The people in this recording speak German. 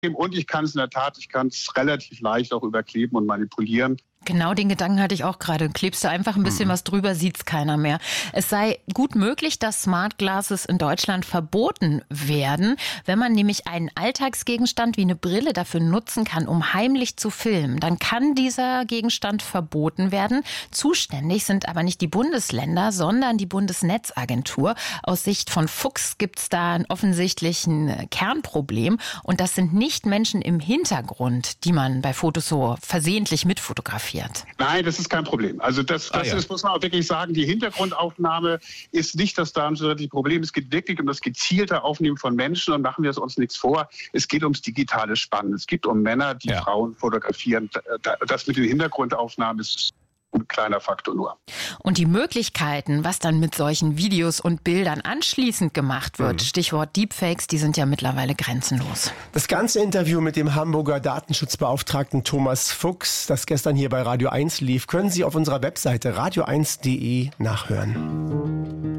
Und ich kann es in der Tat, relativ leicht auch überkleben und manipulieren. Genau den Gedanken hatte ich auch gerade. Klebst du einfach ein bisschen was drüber, sieht's keiner mehr. Es sei gut möglich, dass Smart Glasses in Deutschland verboten werden, wenn man nämlich einen Alltagsgegenstand wie eine Brille dafür nutzen kann, um heimlich zu filmen. Dann kann dieser Gegenstand verboten werden. Zuständig sind aber nicht die Bundesländer, sondern die Bundesnetzagentur. Aus Sicht von Fuchs gibt's da einen offensichtlichen Kernproblem. Und das sind nicht Menschen im Hintergrund, die man bei Fotos so versehentlich mitfotografiert. Nein, das ist kein Problem. Also das muss man auch wirklich sagen, die Hintergrundaufnahme ist nicht das Problem. Es geht wirklich um das gezielte Aufnehmen von Menschen und machen wir es uns nichts vor. Es geht ums digitale Spannen. Es geht um Männer, die Frauen fotografieren. Das mit den Hintergrundaufnahmen ist ein kleiner Faktor nur. Und die Möglichkeiten, was dann mit solchen Videos und Bildern anschließend gemacht wird, Stichwort Deepfakes, die sind ja mittlerweile grenzenlos. Das ganze Interview mit dem Hamburger Datenschutzbeauftragten Thomas Fuchs, das gestern hier bei Radio 1 lief, können Sie auf unserer Webseite radio1.de nachhören.